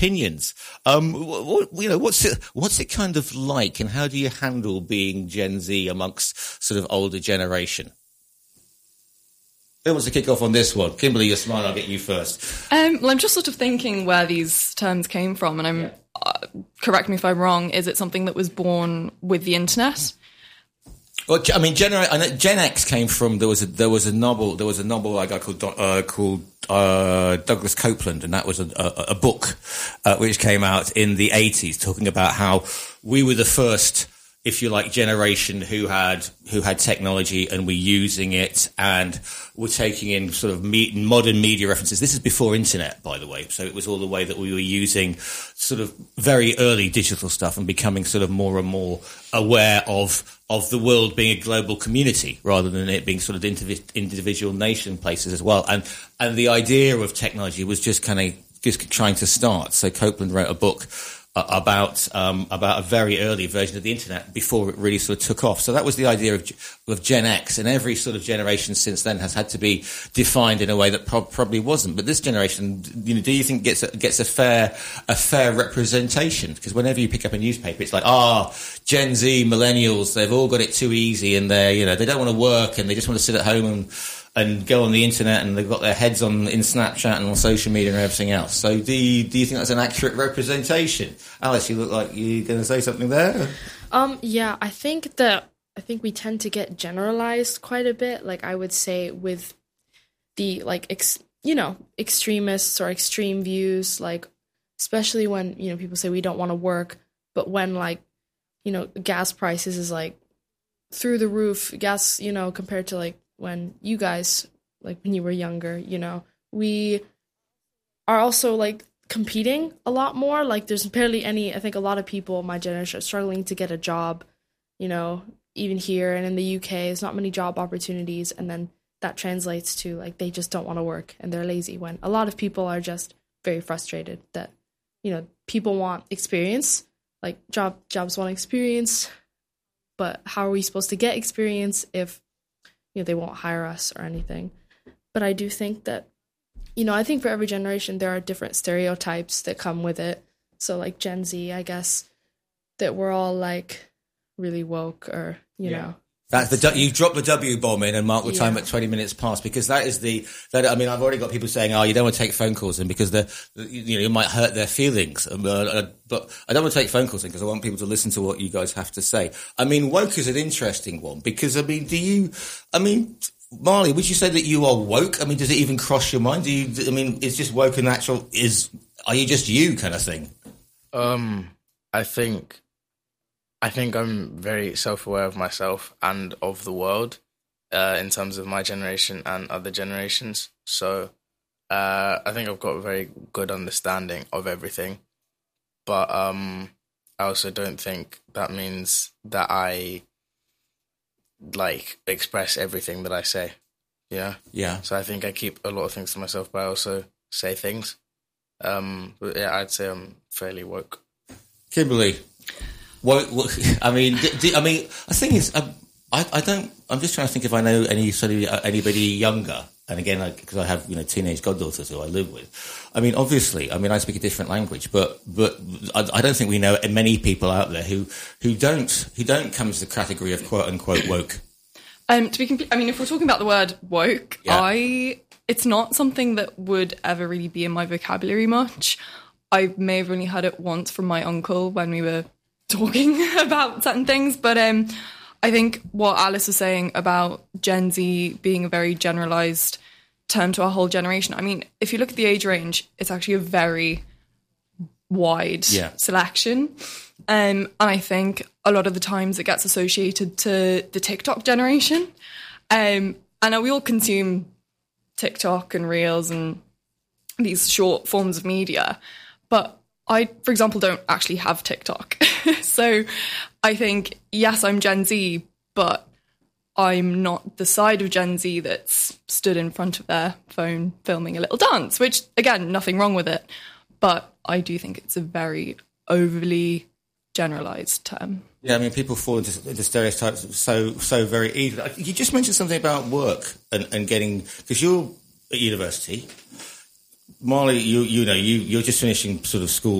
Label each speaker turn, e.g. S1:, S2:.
S1: opinions. What's it kind of like, and how do you handle being Gen Z amongst sort of older generation? Who wants to kick off on this one? Kimberly, you're smart. I'll get you first.
S2: Well, I'm just sort of thinking where these terms came from, and correct me if I'm wrong. Is it something that was born with the internet?
S1: Well, I mean, Gen X came from there was a novel by a guy called Douglas Copeland, and that was a book which came out in the 80s, talking about how we were the first, if you like, generation who had technology and were using it and were taking in sort of modern media references. This is before internet, by the way. So it was all the way that we were using sort of very early digital stuff and becoming sort of more and more aware of the world being a global community rather than it being sort of individual nation places as well. And the idea of technology was just trying to start. So Copeland wrote a book about a very early version of the internet before it really sort of took off. So that was the idea of Gen X, and every sort of generation since then has had to be defined in a way that probably wasn't. But this generation, do you think gets a fair representation? Because whenever you pick up a newspaper, it's like, Gen Z, millennials, they've all got it too easy, and they don't want to work, and they just want to sit at home and go on the internet, and they've got their heads in Snapchat and on social media and everything else. So do you think that's an accurate representation? Alice, you look like you're going to say something there.
S3: Yeah, I think we tend to get generalized quite a bit. Like, I would say with the extremists or extreme views, like especially when people say we don't want to work, but when gas prices is like through the roof, gas compared to like when you guys, like when you were younger, we are also like competing a lot more. Like there's barely any, I think a lot of people my generation are struggling to get a job, even here and in the UK, there's not many job opportunities. And then that translates to like, they just don't want to work and they're lazy, when a lot of people are just very frustrated that, people want experience, like jobs want experience, but how are we supposed to get experience if they won't hire us or anything? But I do think that, I think for every generation, there are different stereotypes that come with it. So like Gen Z, I guess, that we're all like really woke, or, you know.
S1: That's you drop the W bomb in and mark the time at 20 minutes past, because that is I mean, I've already got people saying, you don't want to take phone calls in because you might hurt their feelings. But I don't want to take phone calls in because I want people to listen to what you guys have to say. I mean, woke is an interesting one because, Marley, would you say that you are woke? I mean, does it even cross your mind? Is just woke a natural, are you just you kind of thing?
S4: I think I'm very self-aware of myself and of the world in terms of my generation and other generations. So I think I've got a very good understanding of everything. But I also don't think that means that I express everything that I say. Yeah. Yeah. So I think I keep a lot of things to myself, but I also say things. But yeah, I'd say I'm fairly woke.
S1: Kimberly. The thing is, I'm just trying to think if I know anybody younger. And again, because I have, teenage goddaughters who I live with. I mean, obviously, I speak a different language, but I don't think we know many people out there who don't come to the category of quote unquote woke.
S2: If we're talking about the word woke, it's not something that would ever really be in my vocabulary much. I may have only heard it once from my uncle when we were talking about certain things, but I think what Alice was saying about Gen Z being a very generalised term to our whole generation, if you look at the age range, it's actually a very wide selection, and I think a lot of the times it gets associated to the TikTok generation. I know we all consume TikTok and Reels and these short forms of media, but I, for example, don't actually have TikTok. So I think, yes, I'm Gen Z, but I'm not the side of Gen Z that's stood in front of their phone filming a little dance, which, again, nothing wrong with it. But I do think it's a very overly generalised term.
S1: Yeah, people fall into stereotypes so very easily. You just mentioned something about work and getting, because you're at university. Marley, you're just finishing sort of school